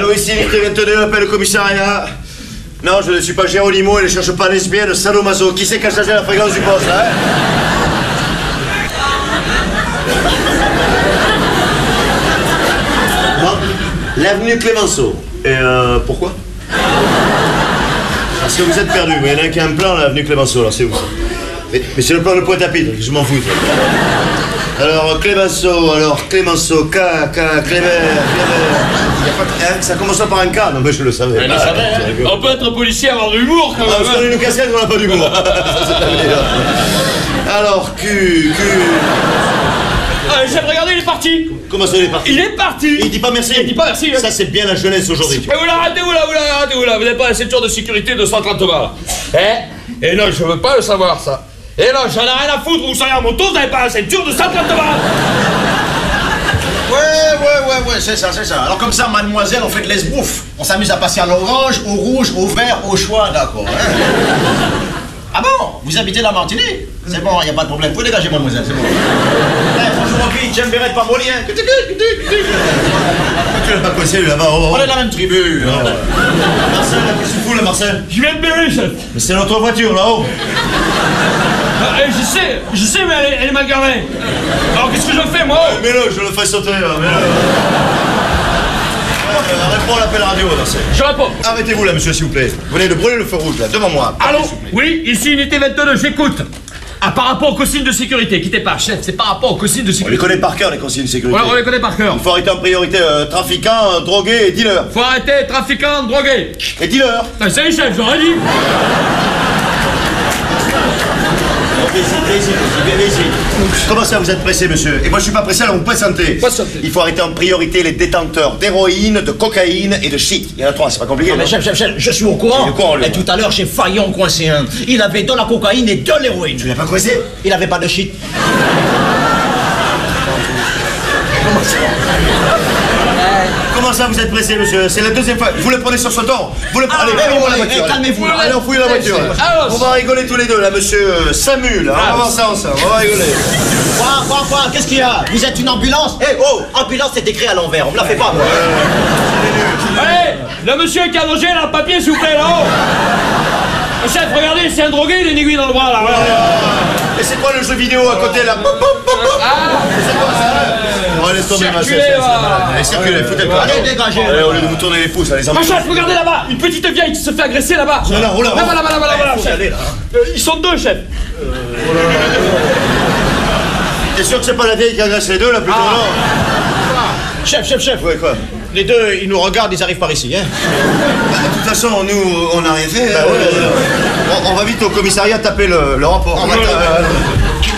Allô, ici Unité 22, appelle le commissariat. Non, je ne suis pas Géronimo et ne cherche pas lesbienne, sadomaso. Qui c'est qui a chargé la fréquence du poste, hein? Non, l'avenue Clémenceau. Et pourquoi? Parce que vous êtes perdu. Il y en a un qui a un plan, l'avenue Clémenceau, alors c'est où ça? Mais c'est le plan de Pointe-à-Pitre, je m'en fous. Alors, Clémenceau, Clément. Ça commence par un K, non mais je le savais. On peut être policier et avoir de l'humour quand même. Parce qu'on a une casquette, on n'a pas d'humour. Alors, Chef, regardez, il est parti. Comment ça, il est parti? Il est parti. Il dit pas merci. Il dit pas merci. Ça, c'est bien la jeunesse aujourd'hui. Mais arrêtez-vous là. Vous n'avez pas la ceinture de sécurité de 130 balles. Et non, je veux pas le savoir, ça. Et non, j'en ai rien à foutre, vous savez, en moto, vous n'avez pas la ceinture de 130 balles. Ouais, c'est ça. Alors comme ça, mademoiselle, on fait de l'esbrouf. On s'amuse à passer à l'orange, au rouge, au vert, au choix, d'accord, hein? Ah bon? Vous habitez la Martinique? C'est bon, y a pas de problème. Vous pouvez dégager, mademoiselle, c'est bon. Bonjour, mon fils, j'aime Bérette pas molien. Tu l'as pas coincé, lui, là-bas? On est de la même tribu. Marcel, qu'est-ce que tu fous, là, Marcel? Je viens de Béret, chef. Mais c'est notre voiture, là-haut. Je sais, mais elle est mal garée. Alors qu'est-ce que je fais, moi? Mets-le, je le fais sauter, là, mets-le. Réponds à l'appel radio, Marcel. Je réponds. Arrêtez-vous, là, monsieur, s'il vous plaît. Vous venez de brûler le feu rouge, là, devant moi. Allô? Oui, ici Unité 22, j'écoute. Ah, par rapport aux consignes de sécurité, quittez pas, chef, c'est par rapport aux consignes de On sécurité. les connaît par cœur, les consignes de sécurité. Ouais, on les connaît par cœur. Il faut arrêter en priorité trafiquants, drogués et dealers. Faut arrêter trafiquants, drogués. Et dealers. Ça y est, chef, j'aurais dit. Viens ici. Comment ça, vous êtes pressé, monsieur? Et moi, je suis pas pressé, alors vous patientez. Patientez. Il faut arrêter en priorité les détenteurs d'héroïne, de cocaïne et de shit. Il y en a 3, c'est pas compliqué. Non, mais chef, je suis au courant. Il est au courant, lui. Et tout à l'heure, j'ai failli en coincer un. Il avait de la cocaïne et de l'héroïne. Tu l'as pas coincé? Il avait pas de shit. Comment ça, vous êtes pressé, monsieur? C'est la deuxième fois. Vous le prenez sur ce temps. Vous le prenez. Allez, fouillez la voiture. calmez-vous, là. Allez, on fouille la voiture. On va rigoler tous les deux, là, monsieur Samu, là. On va voir ça ensemble. On va rigoler. Quoi? Qu'est-ce qu'il y a? Vous êtes une ambulance? Ambulance, c'est écrit à l'envers. On me la fait pas, moi. Allez, le monsieur qui a logé, là, le papier, s'il vous plaît, là-haut. Chef, regardez, c'est un drogué, il a une aiguille dans le bras, là. Et c'est quoi le jeu vidéo à côté, là? C'est quoi ça? On va laisser tomber, ma chef. Allez, circulez, foutez le camp. Allez, dégagez. Allez, au lieu de vous tourner les pouces, allez, Ah, chef, regardez là-bas, une petite vieille qui se fait agresser là-bas. Là-bas, chef. Ils sont deux, chef. T'es sûr que c'est pas la vieille qui agresse les deux, là, plutôt, non? Chef. Ouais, quoi? Les deux, ils nous regardent, ils arrivent par ici, hein. De toute façon, nous, on n'a rien fait. On va vite au commissariat taper le rapport.